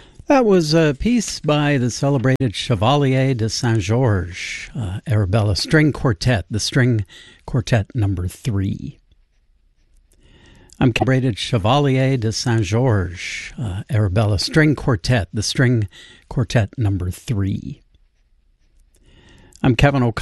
That was a piece by the celebrated Chevalier de Saint-Georges, Arabella String Quartet, the String Quartet number 3. I'm celebrated Chevalier de Saint-Georges, Arabella String Quartet, the String Quartet number 3. I'm Kevin O'Connor.